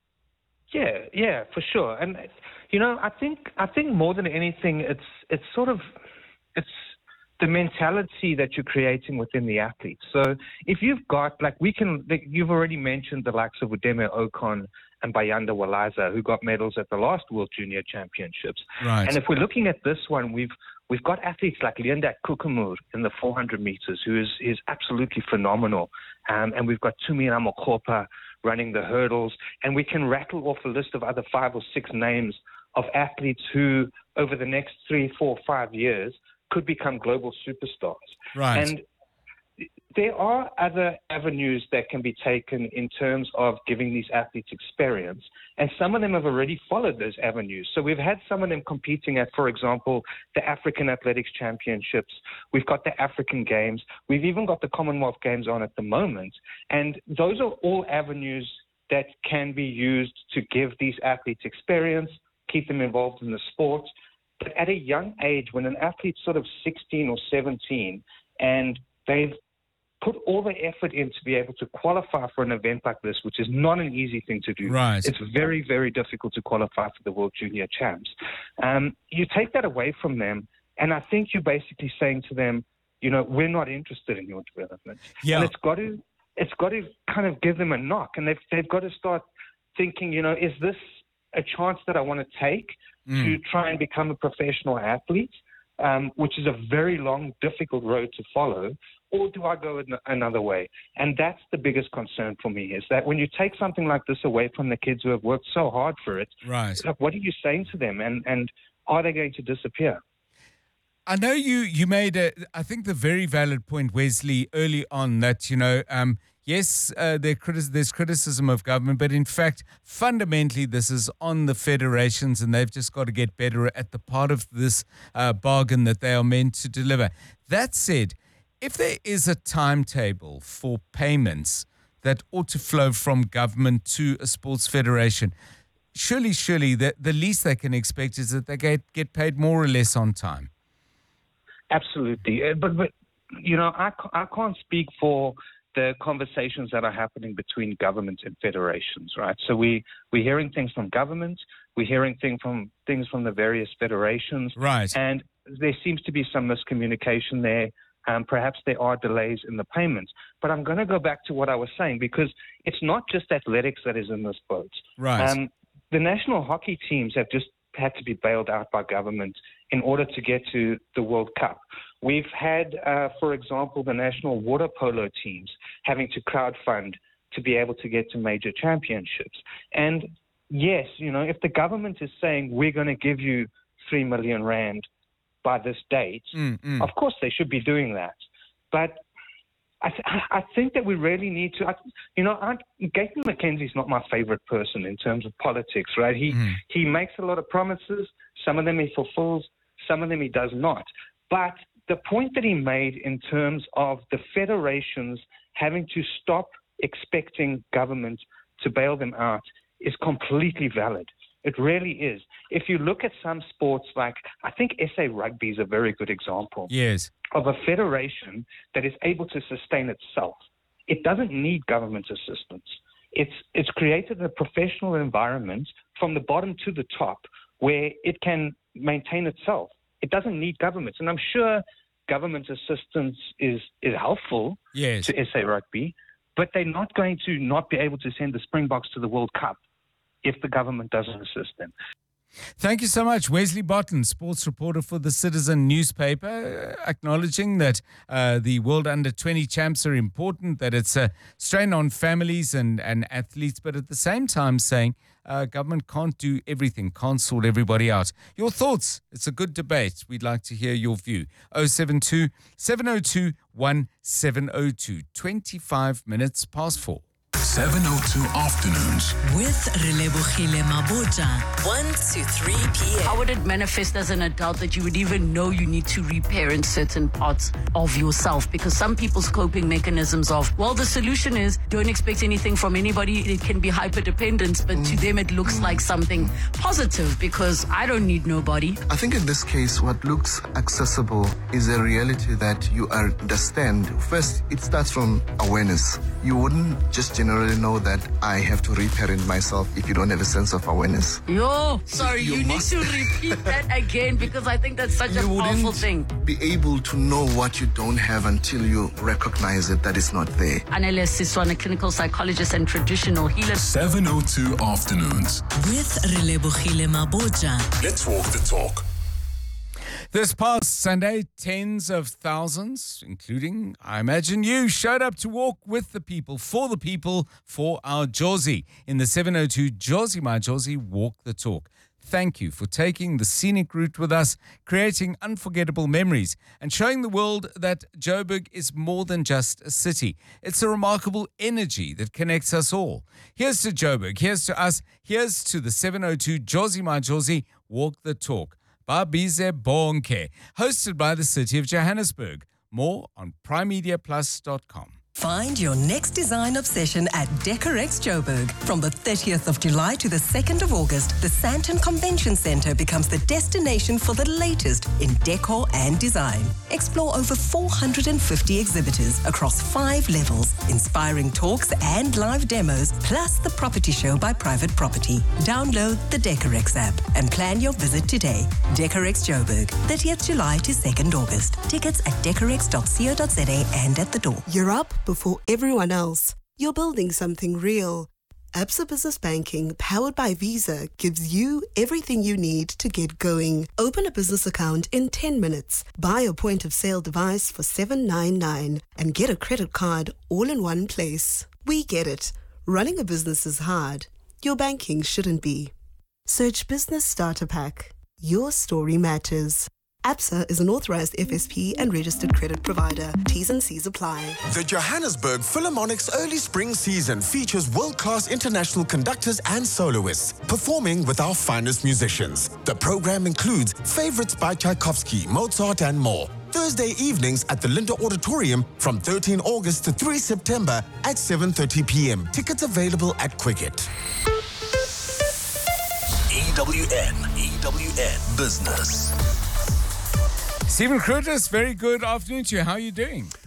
Yeah, yeah, for sure. And, you know, I think I think more than anything, it's it's sort of, it's the mentality that you're creating within the athletes. So if you've got, like we can, like you've already mentioned the likes of Udeme Ocon and Bayanda Walaza, who got medals at the last World Junior Championships. Right. And if we're looking at this one, we've we've got athletes like Leondak Kukumur in the four hundred meters, who is, is absolutely phenomenal. Um, and we've got Tumi Amokopa running the hurdles. And we can rattle off a list of other five or six names of athletes who, over the next three, four, five years, could become global superstars. Right. And there are other avenues that can be taken in terms of giving these athletes experience, and some of them have already followed those avenues. So we've had some of them competing at, for example, the African Athletics Championships. We've got the African Games. We've even got the Commonwealth Games on at the moment. And those are all avenues that can be used to give these athletes experience, keep them involved in the sport. But at a young age, when an athlete's sort of sixteen or seventeen, and they've put all the effort in to be able to qualify for an event like this, which is not an easy thing to do. Right. It's very, very difficult to qualify for the World Junior Champs. Um, you take that away from them, and I think you're basically saying to them, you know, we're not interested in your development. Yeah. And it's got to, it's got to kind of give them a knock, and they've they've got to start thinking, you know, is this a chance that I want to take Mm. to try and become a professional athlete, um, which is a very long, difficult road to follow, or do I go an- another way? And that's the biggest concern for me, is that when you take something like this away from the kids who have worked so hard for it, Right. like, what are you saying to them? And, and are they going to disappear? I know you you made, a, I think, the very valid point, Wesley, early on that, you know, um, yes, uh, there criti- there's criticism of government, but in fact, fundamentally, this is on the federations, and they've just got to get better at the part of this uh, bargain that they are meant to deliver. That said, if there is a timetable for payments that ought to flow from government to a sports federation, surely, surely, the, the least they can expect is that they get, get paid more or less on time. Absolutely. Uh, But, but you know, I, ca- I can't speak for the conversations that are happening between government and federations, right? So we, we're hearing things from government, we're hearing thing from, things from the various federations. Right. And there seems to be some miscommunication there. Um, perhaps there are delays in the payments. But I'm going to go back to what I was saying, because it's not just athletics that is in this boat. Right. Um, the national hockey teams have just had to be bailed out by government in order to get to the World Cup. We've had, uh, for example, the national water polo teams having to crowdfund to be able to get to major championships. And yes, you know, if the government is saying we're going to give you three million rand by this date, mm, mm. of course they should be doing that. But I, th- I think that we really need to, I, you know, I, Gaten McKenzie's not my favorite person in terms of politics, right? He Mm. he makes a lot of promises. Some of them he fulfills, some of them he does not. But the point that he made in terms of the federations having to stop expecting government to bail them out is completely valid. It really is. If you look at some sports, like I think S A Rugby is a very good example. Yes. Of a federation that is able to sustain itself. It doesn't need government assistance. It's it's created a professional environment from the bottom to the top where it can maintain itself. It doesn't need government. And I'm sure government assistance is, is helpful yes. to S A Rugby, but they're not going to not be able to send the Springboks to the World Cup if the government doesn't assist them. Thank you so much. Wesley Botten, sports reporter for the Citizen newspaper, uh, acknowledging that uh, the World Under twenty champs are important, that it's a strain on families and, and athletes, but at the same time saying uh, government can't do everything, can't sort everybody out. Your thoughts? It's a good debate. We'd like to hear your view. oh seven two, seven oh two, one seven oh two, twenty-five minutes past four. seven oh two afternoons. With Relebogile Mabota, one to three p.m. How would it manifest as an adult that you would even know you need to reparent certain parts of yourself? Because some people's coping mechanisms of, well, the solution is don't expect anything from anybody. It can be hyperdependence, but mm. to them it looks mm. like something positive because I don't need nobody. I think in this case, what looks accessible is a reality that you understand. First, it starts from awareness. You wouldn't just generally know that I have to reparent myself if you don't have a sense of awareness. Yo, sorry, you, you need to repeat that again because I think that's such you a powerful thing. Be able to know what you don't have until you recognize it, that it's not there. Annelies Siswan, a clinical psychologist and traditional healer. seven oh two afternoons. With Relebogile Mabota. Let's walk the talk. This past Sunday, tens of thousands, including, I imagine you, showed up to walk with the people, for the people, for our Jozi in the seven oh two Jozi My Jozi Walk the Talk. Thank you for taking the scenic route with us, creating unforgettable memories, and showing the world that Joburg is more than just a city. It's a remarkable energy that connects us all. Here's to Joburg, here's to us, here's to the seven oh two Jozi My Jozi Walk the Talk. Babize Bonke, hosted by the City of Johannesburg. More on prime media plus dot com. Find your next design obsession at Decorex Joburg. From the thirtieth of July to the second of August, the Sandton Convention Centre becomes the destination for the latest in decor and design. Explore over four hundred fifty exhibitors across five levels, inspiring talks and live demos, plus the property show by Private Property. Download the Decorex app and plan your visit today. Decorex Joburg, thirtieth July to second August. Tickets at decorex dot co dot za and at the door. You're up before everyone else. You're building something real. Absa Business Banking, powered by Visa, gives you everything you need to get going. Open a business account in ten minutes. Buy a point-of-sale device for seven ninety-nine and get a credit card all in one place. We get it. Running a business is hard. Your banking shouldn't be. Search Business Starter Pack. Your story matters. Absa is an authorized F S P and registered credit provider. T's and C's apply. The Johannesburg Philharmonic's early spring season features world-class international conductors and soloists performing with our finest musicians. The program includes favorites by Tchaikovsky, Mozart, and more. Thursday evenings at the Linda Auditorium from thirteenth August to third September at seven thirty p.m. Tickets available at Quicket. E W N, E W N Business. Stephen Krutis, very good afternoon to you. How are you doing?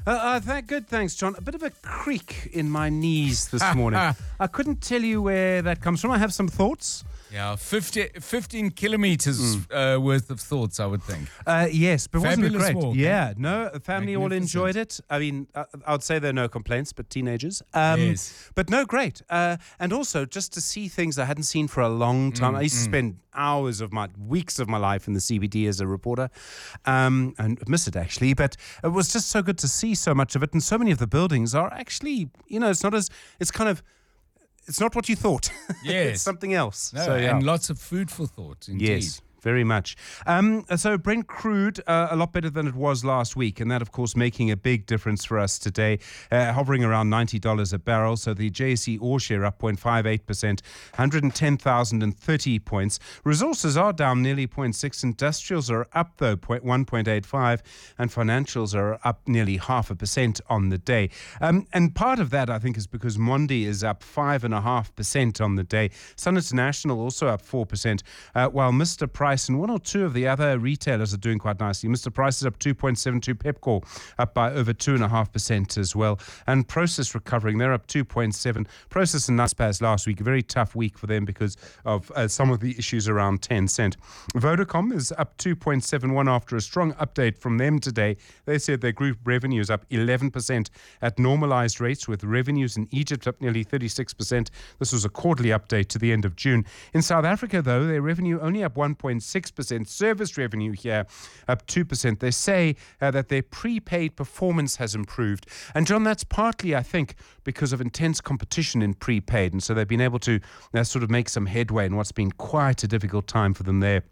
Uh, uh, th- good, thanks, John. A bit of a creak in my knees this morning. I couldn't tell you where that comes from. I have some thoughts. Yeah, fifty, fifteen kilometers mm. uh, worth of thoughts, I would think. Uh, yes, but Fabulous wasn't it great? walk, yeah, eh? no, the family all enjoyed it. I mean, uh, I would say there are no complaints, but teenagers. Um, yes. But no, great. Uh, and also, just to see things I hadn't seen for a long time. Mm, I used to mm. spend hours of my, weeks of my life in the C B D as a reporter, um, and miss it actually, but it was just so good to see so much of it. And so many of the buildings are actually, you know, it's not as, it's kind of, it's not what you thought. Yes. It's something else. No, so, yeah. And lots of food for thought, indeed. Yes. Very much. Um, so Brent crude, uh, a lot better than it was last week, and that, of course, making a big difference for us today, uh, hovering around ninety dollars a barrel. So the J S E Ore Share up zero point five eight percent, one hundred ten thousand thirty points. Resources are down nearly zero point six. Industrials are up, though, one point eight five, and financials are up nearly half a percent on the day. Um, and part of that, I think, is because Mondi is up five point five percent on the day. Sun International also up four percent, uh, while Mister Price and one or two of the other retailers are doing quite nicely. Mister Price is up two point seven two, Pepkor up by over two point five percent as well. And Process recovering, they're up two point seven. Process and Naspers last week, a very tough week for them because of uh, some of the issues around ten cent. Vodacom is up two point seven one after a strong update from them today. They said their group revenue is up eleven percent at normalized rates, with revenues in Egypt up nearly thirty-six percent. This was a quarterly update to the end of June. In South Africa, though, their revenue only up one point six percent. Service revenue here up two percent. They say uh, that their prepaid performance has improved. And John, that's partly, I think, because of intense competition in prepaid. And so they've been able to uh, sort of make some headway in what's been quite a difficult time for them there.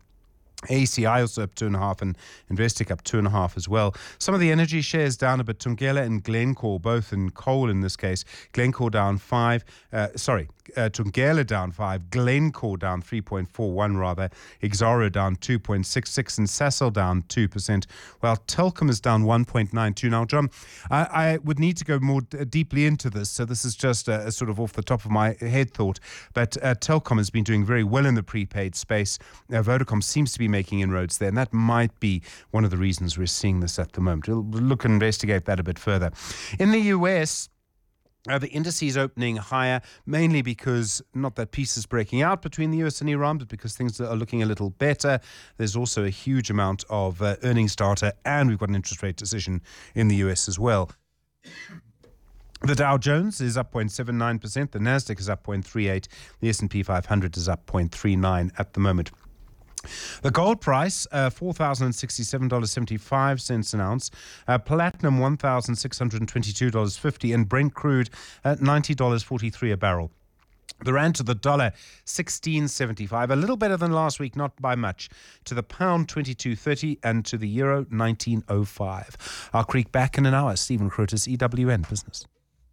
A C I also up two and a half, and Investec up two and a half as well. Some of the energy shares down a bit. Thungela and Glencore, both in coal in this case. Glencore down five. Uh, sorry, uh, Thungela down five. Glencore down three point four one rather. Exxaro down two point six six, and Sasol down two percent. While Telkom is down one point nine two. Now, John, I, I would need to go more d- deeply into this, so this is just a, a sort of off the top of my head thought. But uh, Telkom has been doing very well in the prepaid space. Uh, Vodacom seems to be making inroads there, and that might be one of the reasons we're seeing this at the moment. We'll look and investigate that a bit further. In the U S, Uh, the indices opening higher, mainly because not that peace is breaking out between the U S and Iran, but because things are looking a little better. There's also a huge amount of uh, earnings data, and we've got an interest rate decision in the U S as well. The Dow Jones is up zero point seven nine percent. The Nasdaq is up zero point three eight. The S and P five hundred is up zero point three nine at the moment. The gold price, uh, four thousand sixty-seven dollars and seventy-five cents an ounce. Uh, platinum, one thousand six hundred twenty-two dollars and fifty cents. And Brent crude at ninety dollars and forty-three cents a barrel. The rand to the dollar, sixteen seventy-five, a little better than last week, not by much. To the pound, twenty-two thirty, and to the euro, nineteen oh five. I'll creak back in an hour. Stephen Crotus, E W N Business.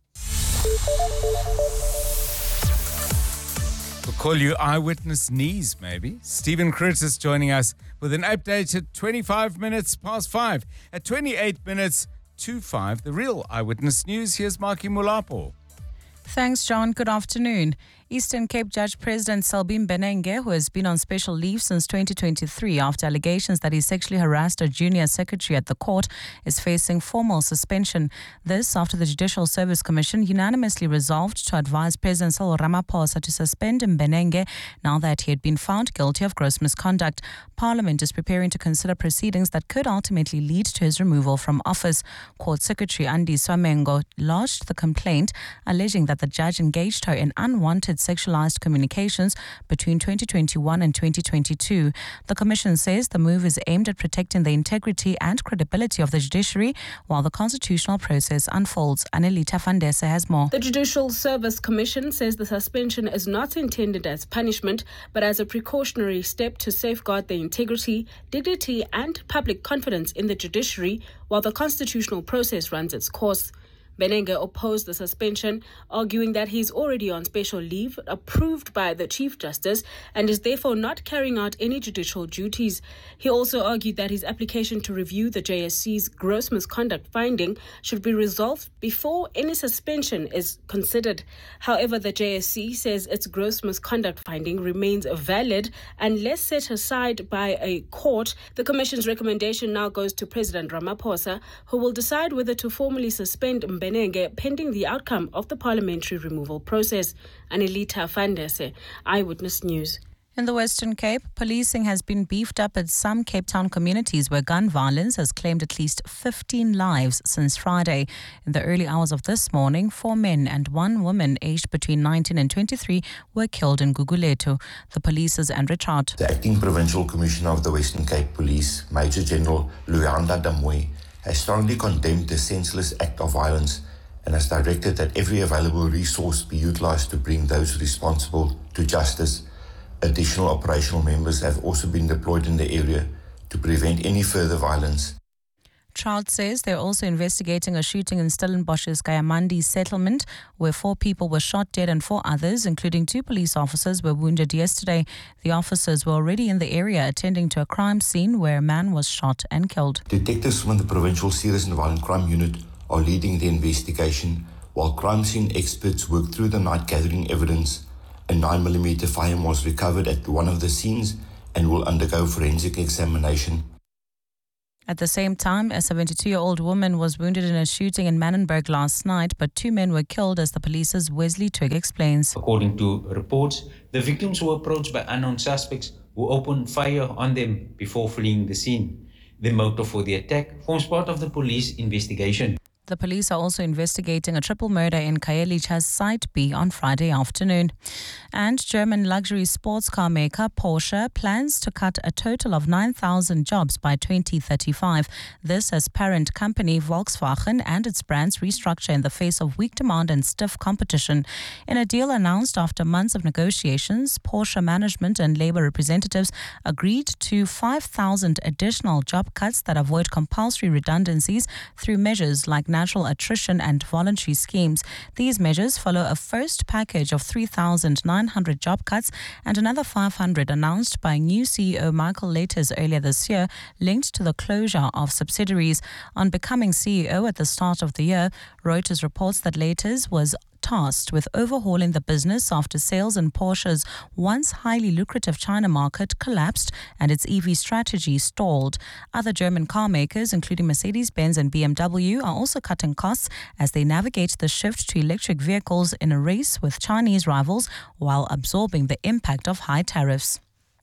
We'll call you Eyewitness Knees, maybe. Stephen Crotus joining us with an update at twenty-five minutes past five. At twenty-eight minutes to five, the real Eyewitness News. Here's Marky Mulapo. Thanks, John. Good afternoon. Eastern Cape Judge President Selby Mbenenge, who has been on special leave since twenty twenty-three after allegations that he sexually harassed a junior secretary at the court, is facing formal suspension. This after the Judicial Service Commission unanimously resolved to advise President Cyril Ramaphosa to suspend Mbenenge now that he had been found guilty of gross misconduct. Parliament is preparing to consider proceedings that could ultimately lead to his removal from office. Court Secretary Andi Swamengo lodged the complaint, alleging that the judge engaged her in unwanted sexualized communications between twenty twenty-one and twenty twenty-two. The Commission says the move is aimed at protecting the integrity and credibility of the judiciary while the constitutional process unfolds. Anelita Fandese has more. The Judicial Service Commission says the suspension is not intended as punishment, but as a precautionary step to safeguard the integrity, dignity and public confidence in the judiciary while the constitutional process runs its course. Benenge opposed the suspension, arguing that he's already on special leave approved by the Chief Justice and is therefore not carrying out any judicial duties. He also argued that his application to review the J S C's gross misconduct finding should be resolved before any suspension is considered. However, the J S C says its gross misconduct finding remains valid unless set aside by a court. The Commission's recommendation now goes to President Ramaphosa, who will decide whether to formally suspend Mbenenge pending the outcome of the parliamentary removal process. Anelita Fandese, Eyewitness News. In the Western Cape, policing has been beefed up at some Cape Town communities where gun violence has claimed at least fifteen lives since Friday. In the early hours of this morning, four men and one woman aged between nineteen and twenty-three were killed in Gugulethu. The police's Andrew Chart. The Acting Provincial Commissioner of the Western Cape Police, Major General Luyanda Damoy, has strongly condemned the senseless act of violence and has directed that every available resource be utilised to bring those responsible to justice. Additional operational members have also been deployed in the area to prevent any further violence. Child says they're also investigating a shooting in Stellenbosch's Kayamandi settlement where four people were shot dead and four others, including two police officers, were wounded yesterday. The officers were already in the area attending to a crime scene where a man was shot and killed. Detectives from the Provincial Serious and Violent Crime Unit are leading the investigation while crime scene experts work through the night gathering evidence. A nine millimeter firearm was recovered at one of the scenes and will undergo forensic examination. At the same time, a seventy-two-year-old woman was wounded in a shooting in Manenberg last night, but two men were killed, as the police's Wesley Twig explains. According to reports, the victims were approached by unknown suspects who opened fire on them before fleeing the scene. The motive for the attack forms part of the police investigation. The police are also investigating a triple murder in Khayelitsha's Site B on Friday afternoon. And German luxury sports car maker Porsche plans to cut a total of nine thousand jobs by twenty thirty-five. This as parent company Volkswagen and its brands restructure in the face of weak demand and stiff competition. In a deal announced after months of negotiations, Porsche management and labor representatives agreed to five thousand additional job cuts that avoid compulsory redundancies through measures like natural attrition and voluntary schemes. These measures follow a first package of three thousand nine hundred job cuts and another five hundred announced by new C E O Michael Laters earlier this year, linked to the closure of subsidiaries. On becoming C E O at the start of the year, Reuters reports that Laters was tasked with overhauling the business after sales in Porsche's once highly lucrative China market collapsed and its E V strategy stalled. Other German car makers, including Mercedes-Benz and B M W, are also cutting costs as they navigate the shift to electric vehicles in a race with Chinese rivals while absorbing the impact of high tariffs.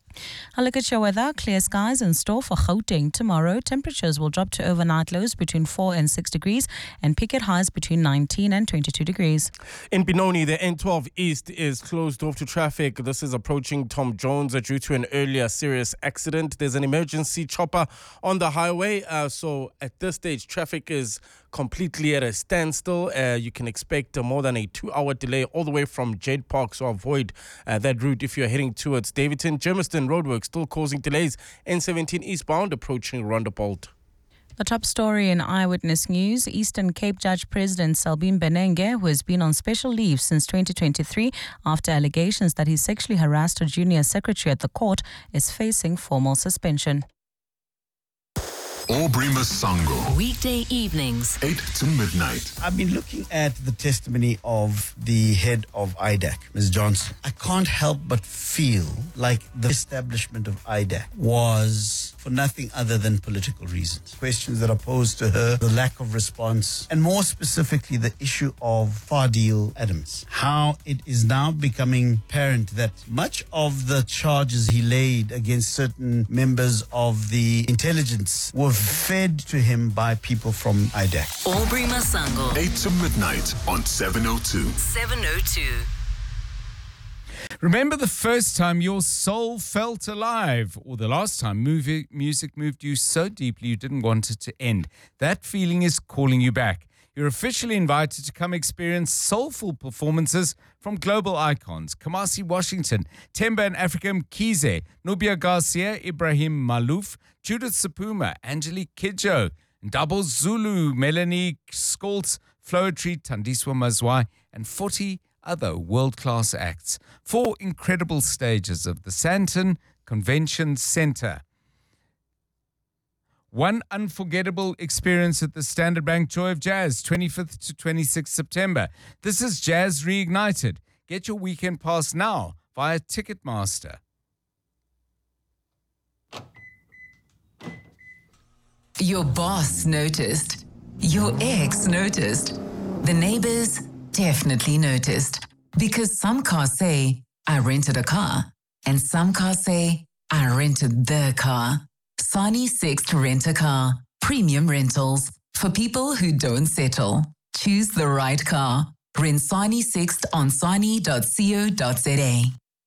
A look at your weather. Clear skies in store for Gauteng tomorrow. Temperatures will drop to overnight lows between four and six degrees and peak at highs between nineteen and twenty-two degrees. In Benoni, the N twelve East is closed off to traffic. This is approaching Tom Jones due to an earlier serious accident. There's an emergency chopper on the highway. Uh, so at this stage, traffic is completely at a standstill. Uh, you can expect uh, more than a two-hour delay all the way from Jade Park, so avoid uh, that route if you're heading towards Davidson. Germiston roadwork still causing delays. N seventeen eastbound approaching Rondebolt. The top story in Eyewitness News, Eastern Cape Judge President Selbin Benenge, who has been on special leave since twenty twenty-three after allegations that he sexually harassed a junior secretary at the court, is facing formal suspension. Aubrey Masango. Weekday evenings, eight to midnight. I've been looking at the testimony of the head of I D A C, Miz Johnson. I can't help but feel like the establishment of I D A C was for nothing other than political reasons. Questions that are posed to her, the lack of response, and more specifically, the issue of Fadil Adams. How it is now becoming apparent that much of the charges he laid against certain members of the intelligence were fed to him by people from I D A C. Aubrey Masango. eight to midnight on seven oh two. seven oh two. Remember the first time your soul felt alive, or the last time movie, music moved you so deeply you didn't want it to end. That feeling is calling you back. You're officially invited to come experience soulful performances from global icons Kamasi Washington, Temba and Africa Mkhize, Nubia Garcia, Ibrahim Malouf, Judith Sapuma, Angelique Kidjo, Double Zulu, Melanie Skoltz, Floetry, Tandiswa Mazwai, and forty other world-class acts. Four incredible stages of the Sandton Convention Centre. One unforgettable experience at the Standard Bank Joy of Jazz, twenty-fifth to twenty-sixth September. This is Jazz Reignited. Get your weekend pass now via Ticketmaster. Your boss noticed. Your ex noticed. The neighbors definitely noticed. Because some cars say, I rented a car. And some cars say, I rented the car. Sani Sixt Rent a Car. Premium rentals. For people who don't settle. Choose the right car. Rent Sani Sixt on sani dot co dot za.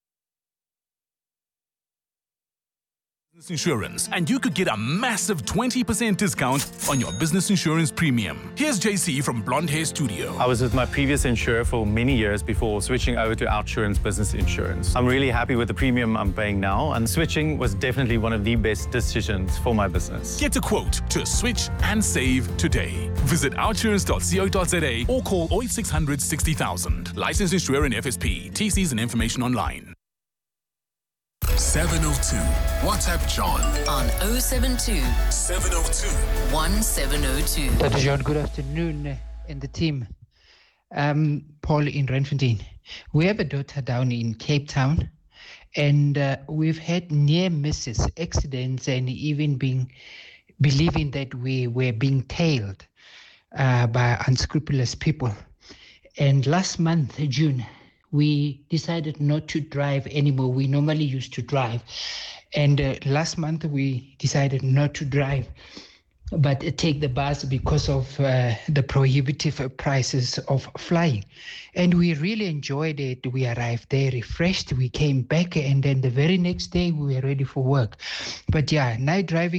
Insurance, and you could get a massive twenty percent discount on your business insurance premium. Here's J C from Blonde Hair Studio. I was with my previous insurer for many years before switching over to Outsurance Business Insurance. I'm really happy with the premium I'm paying now, and switching was definitely one of the best decisions for my business. Get a quote to switch and save today. Visit outsurance dot co dot za or call oh eight six hundred sixty thousand. Licensed insurer and F S P. T Cs and information online. seven oh two. WhatsApp John on oh seven two, seven oh two, one seven oh two. Doctor John, good afternoon, uh, and the team. Um, Paul in Randfontein. We have a daughter down in Cape Town, and uh, we've had near misses, accidents, and even being believing that we were being tailed uh, by unscrupulous people. And last month, June, we decided not to drive anymore. We normally used to drive. And uh, last month we decided not to drive, but uh, take the bus because of uh, the prohibitive prices of flying. And we really enjoyed it. We arrived there refreshed. We came back, and then the very next day we were ready for work. But yeah, night driving